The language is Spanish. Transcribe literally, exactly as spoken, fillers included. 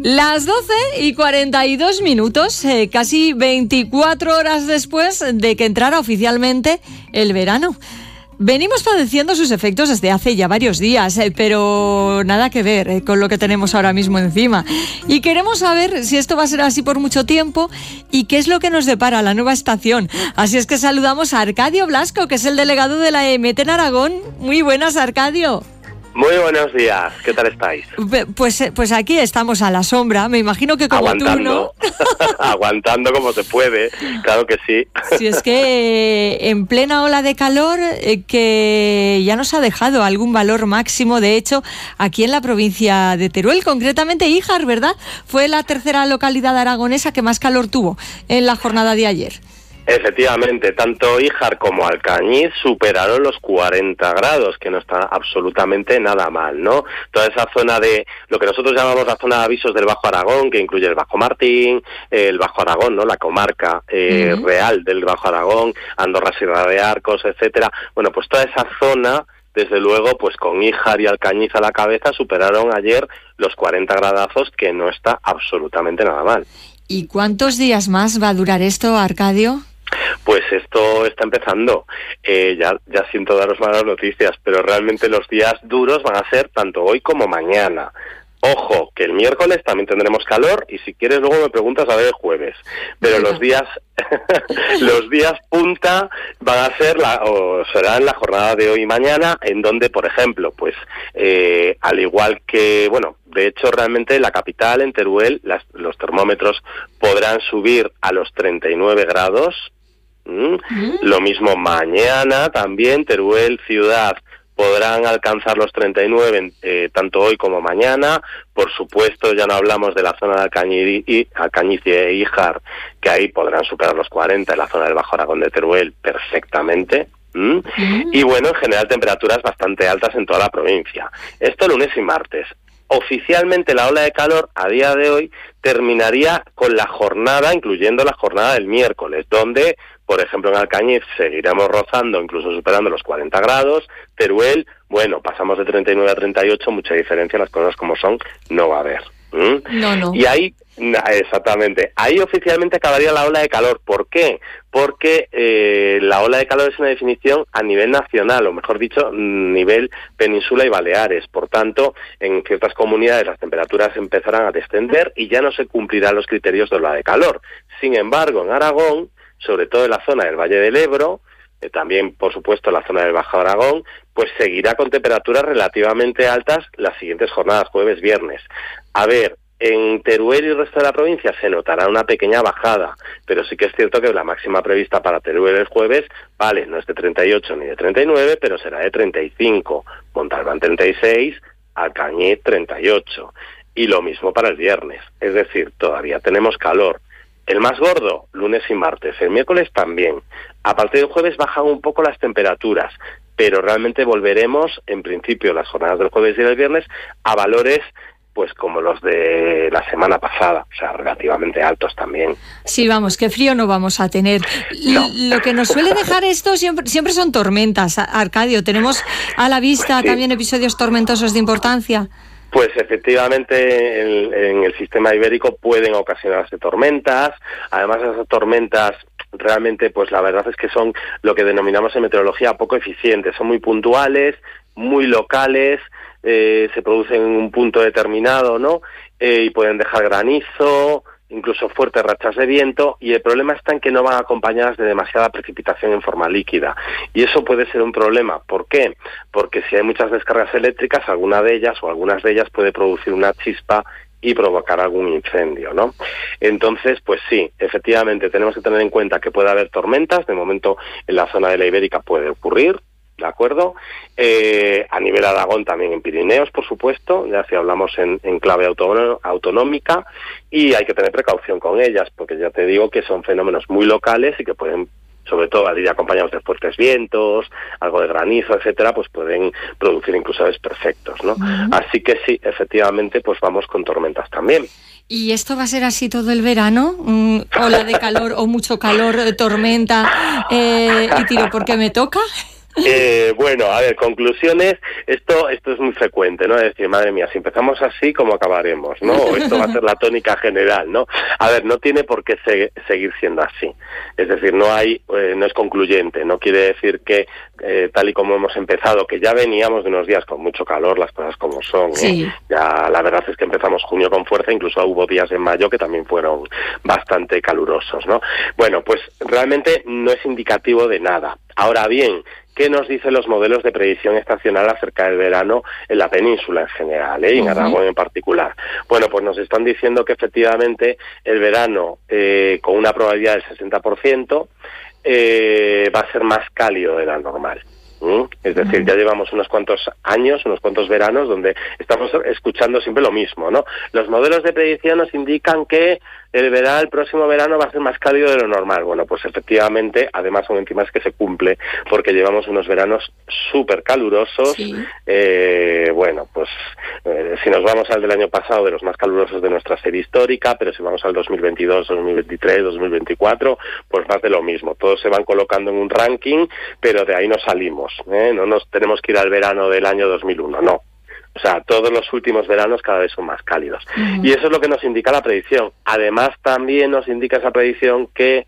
Las doce y cuarenta y dos minutos, eh, casi veinticuatro horas después de que entrara oficialmente el verano. Venimos padeciendo sus efectos desde hace ya varios días, eh, pero nada que ver eh, con lo que tenemos ahora mismo encima. Y queremos saber si esto va a ser así por mucho tiempo y qué es lo que nos depara la nueva estación. Así es que saludamos a Arcadio Blasco, que es el delegado de la E M T en Aragón. Muy buenas, Arcadio. Muy buenos días, ¿qué tal estáis? Pues, pues aquí estamos a la sombra, me imagino que como Aguantando. tú, ¿no? Aguantando como se puede, claro que sí. Si es que en plena ola de calor eh, que ya nos ha dejado algún valor máximo, de hecho, aquí en la provincia de Teruel, concretamente Híjar, ¿verdad? Fue la tercera localidad aragonesa que más calor tuvo en la jornada de ayer. Efectivamente, tanto Híjar como Alcañiz superaron los cuarenta grados, que no está absolutamente nada mal, ¿no? Toda esa zona de lo que nosotros llamamos la zona de avisos del Bajo Aragón, que incluye el Bajo Martín, el Bajo Aragón, ¿no? La comarca eh, uh-huh. real del Bajo Aragón, Andorra, Sierra de Arcos, etcétera. Bueno, pues toda esa zona, desde luego, pues con Híjar y Alcañiz a la cabeza, superaron ayer los cuarenta gradazos, que no está absolutamente nada mal. ¿Y cuántos días más va a durar esto, Arcadio? Pues esto está empezando. Eh, ya, ya siento daros malas noticias, pero realmente los días duros van a ser tanto hoy como mañana. Ojo, que el miércoles también tendremos calor y si quieres luego me preguntas a ver el jueves. Pero los días los días punta van a ser la, o serán la jornada de hoy y mañana, en donde, por ejemplo, pues eh, al igual que, bueno, de hecho realmente la capital, en Teruel, las, los termómetros podrán subir a los treinta y nueve grados. ¿Mm? ¿Mm? Lo mismo mañana también, Teruel, ciudad, podrán alcanzar los treinta y nueve eh, tanto hoy como mañana. Por supuesto, ya no hablamos de la zona de Alcañiz y, Alcañiz y Híjar, que ahí podrán superar los cuarenta, en la zona del Bajo Aragón de Teruel perfectamente. ¿Mm? ¿Mm? Y bueno, en general temperaturas bastante altas en toda la provincia. Esto lunes y martes. Oficialmente la ola de calor a día de hoy terminaría con la jornada, incluyendo la jornada del miércoles, donde, por ejemplo, en Alcañiz seguiremos rozando, incluso superando los cuarenta grados. Teruel, bueno, pasamos de treinta y nueve a treinta y ocho, mucha diferencia, las cosas como son, no va a haber. ¿Mm? No, no. Y ahí, exactamente, ahí oficialmente acabaría la ola de calor. ¿Por qué? Porque eh, la ola de calor es una definición a nivel nacional, o mejor dicho, nivel península y Baleares. Por tanto, en ciertas comunidades las temperaturas empezarán a descender y ya no se cumplirán los criterios de ola de calor. Sin embargo, en Aragón, sobre todo en la zona del Valle del Ebro, eh, también, por supuesto, en la zona del Bajo Aragón, pues seguirá con temperaturas relativamente altas las siguientes jornadas, jueves, viernes. A ver, en Teruel y el resto de la provincia se notará una pequeña bajada, pero sí que es cierto que la máxima prevista para Teruel el jueves, vale, no es de treinta y ocho ni de treinta y nueve, pero será de treinta y cinco, Montalbán treinta y seis, Alcañiz treinta y ocho. Y lo mismo para el viernes, es decir, todavía tenemos calor. El más gordo, lunes y martes. El miércoles también. A partir del jueves bajan un poco las temperaturas, pero realmente volveremos, en principio, las jornadas del jueves y del viernes, a valores pues como los de la semana pasada, o sea, relativamente altos también. Sí, vamos, qué frío no vamos a tener. No. Lo que nos suele dejar esto siempre, siempre son tormentas, Arcadio. ¿Tenemos a la vista pues sí. también episodios tormentosos de importancia? Pues efectivamente en, en el sistema ibérico pueden ocasionarse tormentas. Además, esas tormentas realmente, pues la verdad es que son lo que denominamos en meteorología poco eficientes. Son muy puntuales, muy locales, eh, se producen en un punto determinado, ¿no? Eh, y pueden dejar granizo, incluso fuertes rachas de viento, y el problema está en que no van acompañadas de demasiada precipitación en forma líquida. Y eso puede ser un problema. ¿Por qué? Porque si hay muchas descargas eléctricas, alguna de ellas o algunas de ellas puede producir una chispa y provocar algún incendio, ¿no? Entonces, pues sí, efectivamente tenemos que tener en cuenta que puede haber tormentas. De momento en la zona de la Ibérica puede ocurrir, ¿de acuerdo? Eh, a nivel Aragón también en Pirineos, por supuesto, ya si hablamos en, en clave auto, autonómica, y hay que tener precaución con ellas, porque ya te digo que son fenómenos muy locales y que pueden, sobre todo al ir acompañados de fuertes vientos, algo de granizo, etcétera, pues pueden producir incluso desperfectos, ¿no? Uh-huh. Así que sí, efectivamente, pues vamos con tormentas también. ¿Y esto va a ser así todo el verano? Mm, ¿Ola de calor o mucho calor, tormenta, eh, y tiro porque me toca? Eh, bueno, a ver, conclusiones, esto esto es muy frecuente, ¿no? Es decir, madre mía, si empezamos así, ¿cómo acabaremos, no? O esto va a ser la tónica general, ¿no? A ver, no tiene por qué se, seguir siendo así. Es decir, no hay, eh, no es concluyente, no quiere decir que, eh, tal y como hemos empezado, que ya veníamos de unos días con mucho calor, las cosas como son, ¿eh? Sí. Ya la verdad es que empezamos junio con fuerza, incluso hubo días en mayo que también fueron bastante calurosos, ¿no? Bueno, pues realmente no es indicativo de nada. Ahora bien, ¿qué nos dicen los modelos de predicción estacional acerca del verano en la península en general, ¿eh? Y en Aragón en particular? Bueno, pues nos están diciendo que efectivamente el verano, eh, con una probabilidad del sesenta por ciento, eh, va a ser más cálido de la normal. ¿Mm? Es decir, ya llevamos unos cuantos años, unos cuantos veranos donde estamos escuchando siempre lo mismo, ¿no? Los modelos de predicción nos indican que el verano, el próximo verano va a ser más cálido de lo normal. Bueno, pues efectivamente, además aún encima es que se cumple, porque llevamos unos veranos súper calurosos. Sí. Eh, bueno, pues eh, si nos vamos al del año pasado, de los más calurosos de nuestra serie histórica, pero si vamos al dos mil veintidós, dos mil veintitrés, dos mil veinticuatro, pues más de lo mismo. Todos se van colocando en un ranking, pero de ahí no salimos, ¿eh? No nos tenemos que ir al verano del año dos mil uno, no. O sea, todos los últimos veranos cada vez son más cálidos. Uh-huh. Y eso es lo que nos indica la predicción. Además, también nos indica esa predicción que